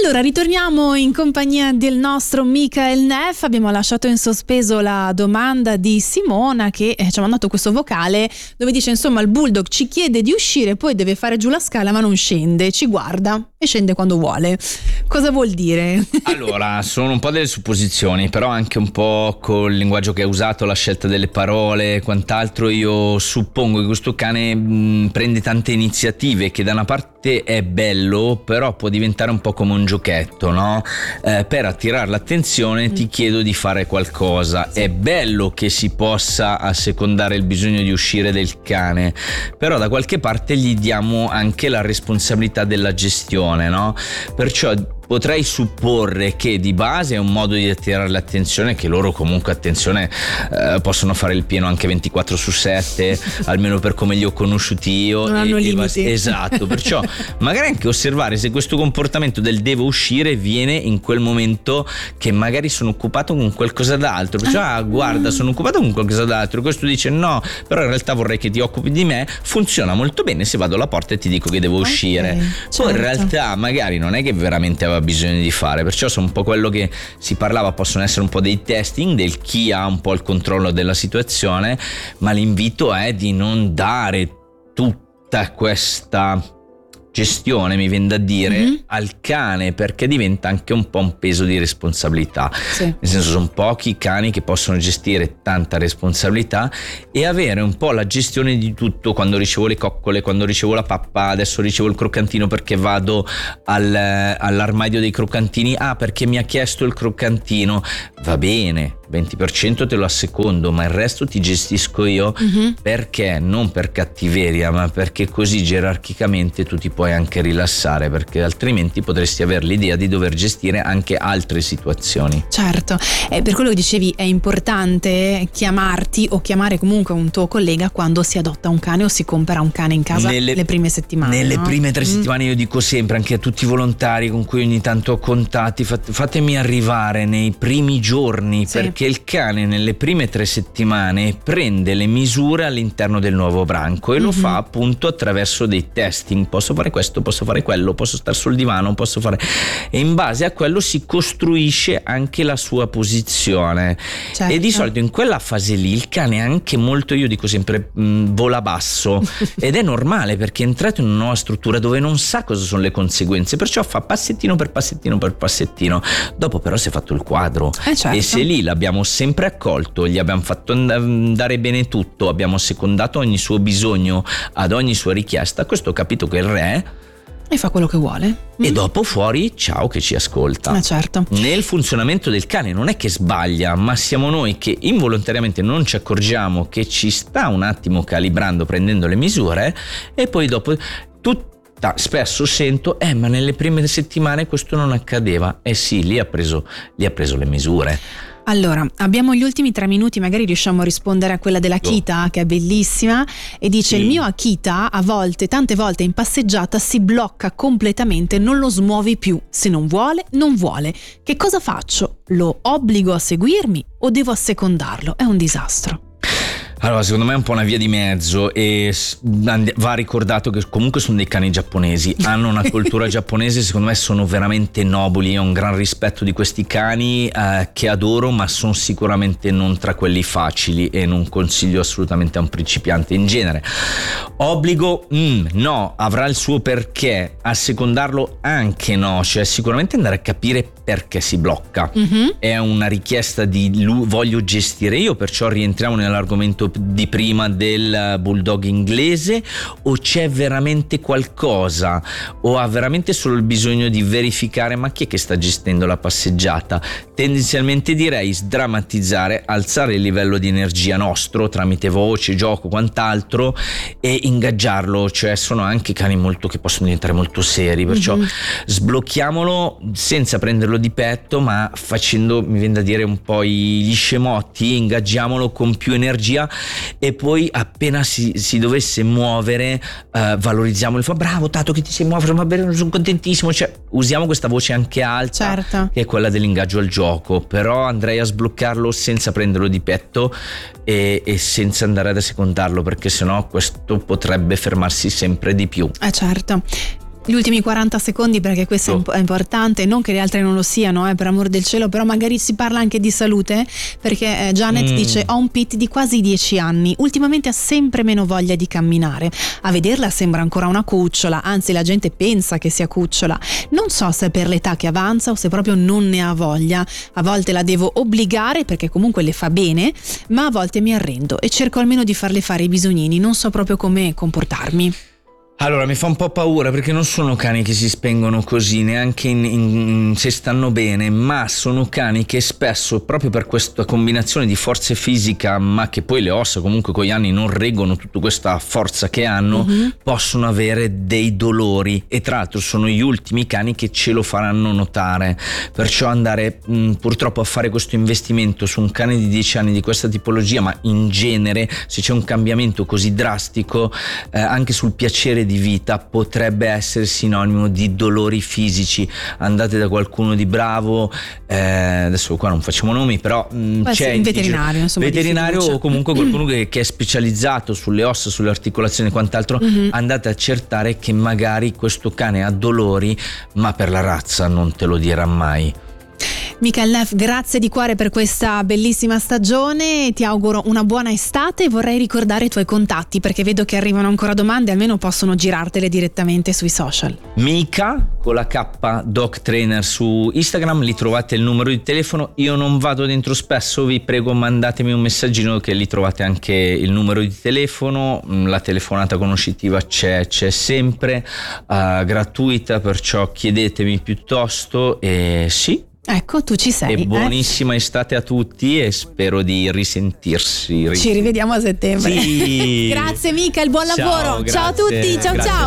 Allora, ritorniamo in compagnia del nostro Michael Neff. Abbiamo lasciato in sospeso la domanda di Simona che ci ha mandato questo vocale dove dice insomma il bulldog ci chiede di uscire, poi deve fare giù la scala ma non scende, ci guarda e scende quando vuole. Cosa vuol dire? Allora, sono un po' delle supposizioni, però anche un po' col linguaggio che hai usato, la scelta delle parole e quant'altro. Io suppongo che questo cane prende tante iniziative, che da una parte è bello, però può diventare un po' come un giochetto, no? Per attirare l'attenzione ti chiedo di fare qualcosa. È bello che si possa assecondare il bisogno di uscire del cane, però da qualche parte gli diamo anche la responsabilità della gestione, no? Perciò potrei supporre che di base è un modo di attirare l'attenzione, che loro comunque attenzione possono fare il pieno anche 24/7, almeno per come li ho conosciuti io. Non hanno limiti. Esatto, perciò magari anche osservare se questo comportamento del devo uscire viene in quel momento che magari sono occupato con qualcosa d'altro, perciò guarda, sono occupato con qualcosa d'altro, questo dice no, però in realtà vorrei che ti occupi di me. Funziona molto bene se vado alla porta e ti dico che devo uscire. Poi in realtà magari non è che veramente aveva bisogno di fare, perciò sono un po' quello che si parlava, possono essere un po' dei testing del chi ha un po' il controllo della situazione, ma l'invito è di non dare tutta questa gestione, mi viene da dire, al cane, perché diventa anche un po' un peso di responsabilità. Sì. Nel senso, sono pochi i cani che possono gestire tanta responsabilità e avere un po' la gestione di tutto. Quando ricevo le coccole, quando ricevo la pappa, adesso ricevo il croccantino perché vado all'armadio dei croccantini, perché mi ha chiesto il croccantino, va bene, 20% te lo assecondo, ma il resto ti gestisco io. Perché? Non per cattiveria, ma perché così gerarchicamente tu ti puoi anche rilassare, perché altrimenti potresti avere l'idea di dover gestire anche altre situazioni. Certo, per quello che dicevi è importante chiamarti o chiamare comunque un tuo collega quando si adotta un cane o si compra un cane in casa le prime settimane. Nelle no? prime 3 settimane io dico sempre anche a tutti i volontari con cui ogni tanto ho contatti, fatemi arrivare nei primi giorni, sì, perché il cane nelle prime 3 settimane prende le misure all'interno del nuovo branco e lo fa appunto attraverso dei testing. Posso fare questo, posso fare quello, posso stare sul divano, posso fare, e in base a quello si costruisce anche la sua posizione. certo. E di solito in quella fase lì il cane è anche molto, io dico sempre, vola basso ed è normale, perché è entrato in una nuova struttura dove non sa cosa sono le conseguenze, perciò fa passettino per passettino per passettino. Dopo però si è fatto il quadro, certo. e se lì l'abbiamo sempre accolto, gli abbiamo fatto andare bene tutto, abbiamo secondato ogni suo bisogno ad ogni sua richiesta, questo ho capito che il re E fa quello che vuole. e dopo fuori ciao che ci ascolta. Certo. Nel funzionamento del cane non è che sbaglia, ma siamo noi che involontariamente non ci accorgiamo che ci sta un attimo calibrando, prendendo le misure, e poi dopo spesso sento ma nelle prime settimane questo non accadeva. Sì, lì ha preso le misure. Allora, abbiamo gli ultimi 3 minuti, magari riusciamo a rispondere a quella della Akita, che è bellissima, e dice: Sì. il mio Akita tante volte in passeggiata si blocca completamente, non lo smuovi più, se non vuole, non vuole. Che cosa faccio? Lo obbligo a seguirmi o devo assecondarlo? È un disastro. Allora, secondo me è un po' una via di mezzo, e va ricordato che comunque sono dei cani giapponesi, hanno una cultura giapponese, secondo me sono veramente nobili, ho un gran rispetto di questi cani che adoro, ma sono sicuramente non tra quelli facili e non consiglio assolutamente a un principiante in genere. Obbligo? No, avrà il suo perché, assecondarlo anche no, cioè sicuramente andare a capire perché si blocca. È una richiesta di voglio gestire io, perciò rientriamo nell'argomento di prima del bulldog inglese, o c'è veramente qualcosa, o ha veramente solo il bisogno di verificare ma chi è che sta gestendo la passeggiata. Tendenzialmente direi sdrammatizzare, alzare il livello di energia nostro tramite voce, gioco, quant'altro, e ingaggiarlo, cioè sono anche cani che possono diventare molto seri, perciò sblocchiamolo senza prenderlo di petto, ma facendo, mi viene da dire, un po' gli scemotti, ingaggiamolo con più energia, e poi appena si dovesse muovere valorizziamolo, fa bravo Tato che ti sei muovere, va bene, sono contentissimo, cioè usiamo questa voce anche alta, certo, che è quella dell'ingaggio al gioco. Però andrei a sbloccarlo senza prenderlo di petto e senza andare ad assecondarlo, perché sennò questo potrebbe fermarsi sempre di più. Certo. Gli ultimi 40 secondi, perché questo è importante, non che le altre non lo siano, per amor del cielo, però magari si parla anche di salute, perché Janet dice: ho un Pete di quasi 10 anni, ultimamente ha sempre meno voglia di camminare, a vederla sembra ancora una cucciola, anzi la gente pensa che sia cucciola, non so se è per l'età che avanza o se proprio non ne ha voglia, a volte la devo obbligare perché comunque le fa bene, ma a volte mi arrendo e cerco almeno di farle fare i bisognini, non so proprio come comportarmi. Allora, mi fa un po' paura perché non sono cani che si spengono così, neanche se stanno bene, ma sono cani che spesso, proprio per questa combinazione di forza fisica, ma che poi le ossa comunque con gli anni non reggono tutta questa forza che hanno, possono avere dei dolori, e tra l'altro sono gli ultimi cani che ce lo faranno notare. Perciò andare purtroppo a fare questo investimento su un cane di 10 anni di questa tipologia, ma in genere se c'è un cambiamento così drastico, anche sul piacere di vita, potrebbe essere sinonimo di dolori fisici. Andate da qualcuno di bravo, adesso qua non facciamo nomi, però c'è un veterinario, insomma, veterinario o comunque qualcuno che è specializzato sulle ossa, sulle articolazioni e quant'altro. Andate a accertare che magari questo cane ha dolori, ma per la razza non te lo dirà mai. Michael Neff, grazie di cuore per questa bellissima stagione, ti auguro una buona estate e vorrei ricordare i tuoi contatti, perché vedo che arrivano ancora domande, almeno possono girartele direttamente sui social. Mika con la K Dog Trainer su Instagram, lì trovate il numero di telefono. Io non vado dentro spesso, vi prego mandatemi un messaggino che lì trovate anche il numero di telefono. La telefonata conoscitiva c'è sempre, gratuita, perciò chiedetemi piuttosto. E sì, ecco, tu ci sei. E buonissima estate a tutti e spero di risentirsi. Ci rivediamo a settembre. Sì. Grazie Michael, buon lavoro. Ciao a tutti, ciao.